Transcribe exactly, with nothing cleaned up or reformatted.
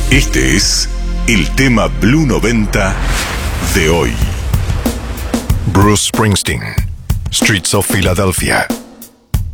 Este es el tema Blue noventa de hoy. Bruce Springsteen, Streets of Philadelphia.